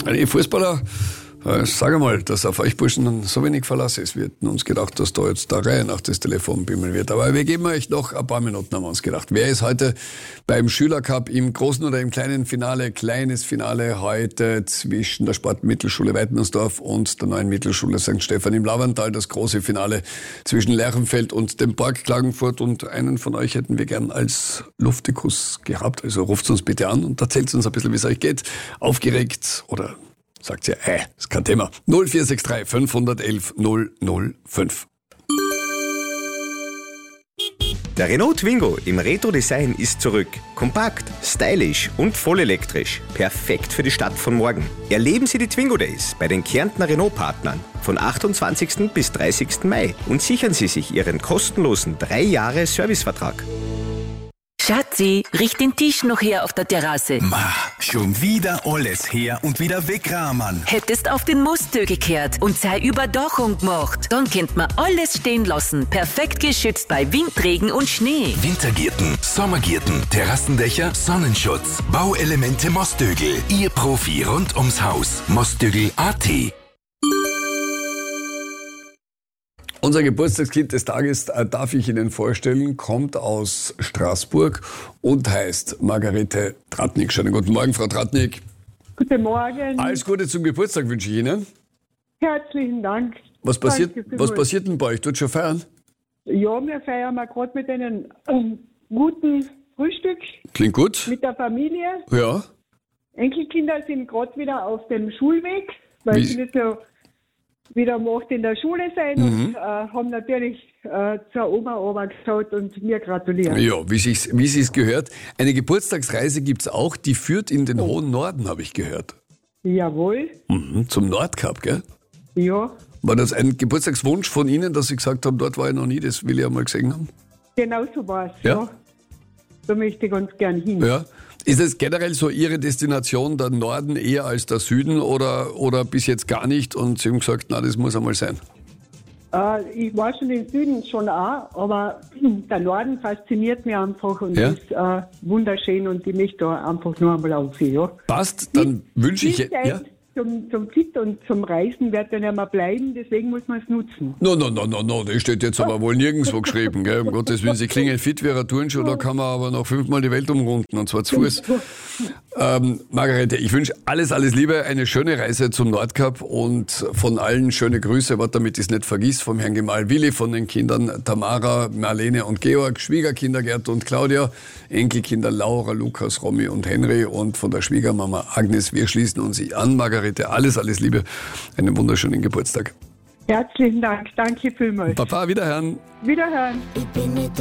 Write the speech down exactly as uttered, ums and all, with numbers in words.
Die Fußballer, äh, sag mal, dass auf euch Burschen so wenig Verlass ist. Wir hätten uns gedacht, dass da jetzt der Reihe nach das Telefon bimmeln wird. Aber wir geben euch noch ein paar Minuten, haben wir uns gedacht. Wer ist heute beim Schülercup im großen oder im kleinen Finale? Kleines Finale heute zwischen der Sportmittelschule Weidmannsdorf und der neuen Mittelschule Sankt Stephan im Lavantal. Das große Finale zwischen Lerchenfeld und dem Borg Klagenfurt. Und einen von euch hätten wir gern als Luftikus gehabt. Also ruft uns bitte an und erzählt uns ein bisschen, wie es euch geht. Aufgeregt oder sagt ihr, äh, ist kein Thema. null vier sechs drei fünf eins eins null null fünf. Der Renault Twingo im Retro-Design ist zurück. Kompakt, stylisch und vollelektrisch. Perfekt für die Stadt von morgen. Erleben Sie die Twingo Days bei den Kärntner Renault-Partnern von achtundzwanzigsten bis dreißigsten Mai und sichern Sie sich Ihren kostenlosen drei Jahre Servicevertrag. Schatzi, riech den Tisch noch her auf der Terrasse. Ma, schon wieder alles her und wieder wegrahmen. Hättest auf den Mostö gekehrt und sei Überdachung gemacht. Dann könnt man alles stehen lassen. Perfekt geschützt bei Wind, Regen und Schnee. Wintergärten, Sommergärten, Terrassendächer, Sonnenschutz, Bauelemente Mostögl. Ihr Profi rund ums Haus. Mostögl punkt a t. Unser Geburtstagskind des Tages, äh, darf ich Ihnen vorstellen, kommt aus Straßburg und heißt Margarete Tratnik. Schönen guten Morgen, Frau Tratnik. Guten Morgen. Alles Gute zum Geburtstag wünsche ich Ihnen. Herzlichen Dank. Was passiert, Danke was vielmals. passiert denn bei euch? Tut schon feiern? Ja, wir feiern mal gerade mit einem ähm, guten Frühstück Klingt gut. mit der Familie. Ja. Enkelkinder sind gerade wieder auf dem Schulweg, weil Wie- sie nicht so wieder macht in der Schule sein und äh, haben natürlich äh, zur Oma Oma geschaut und mir gratuliert. Ja, wie sich's, wie sich's gehört. Eine Geburtstagsreise gibt's auch, die führt in den hohen Norden, habe ich gehört. Jawohl, Mhm, zum Nordkap, gell? ja, War das ein Geburtstagswunsch von Ihnen, dass Sie gesagt haben, dort war ich noch nie, das will ich einmal gesehen haben? genau so war es. Ja? Ja. Da möchte ich ganz gern hin. Ja. Ist es generell so Ihre Destination, der Norden eher als der Süden oder, oder bis jetzt gar nicht? Und Sie haben gesagt, na, das muss einmal sein. Äh, ich war schon im Süden schon auch, aber der Norden fasziniert mich einfach und Ja? ist äh, wunderschön und ich möchte da einfach nur einmal aufsehen. Ja. Passt, dann wünsche ich... Die Zeit Ja? zum, zum Fit und zum Reisen wird dann ja mal bleiben, deswegen muss man es nutzen. No, no, no, no, no, das steht jetzt aber wohl nirgendwo geschrieben, gell? Um Gottes Willen, Sie klingen fit wie ein Turnschuh, da kann man aber noch fünfmal die Welt umrunden, und zwar zu Fuß. Ähm, Margarete, ich wünsche alles, alles Liebe, eine schöne Reise zum Nordkap und von allen schöne Grüße, was damit ich es nicht vergisst, vom Herrn Gemahl Willi, von den Kindern Tamara, Marlene und Georg, Schwiegerkinder Gerd und Claudia, Enkelkinder Laura, Lukas, Romy und Henry und von der Schwiegermama Agnes. Wir schließen uns an, Margarete, alles, alles Liebe, einen wunderschönen Geburtstag. Herzlichen Dank, danke vielmals. Papa, wiederhören. Wiederhören.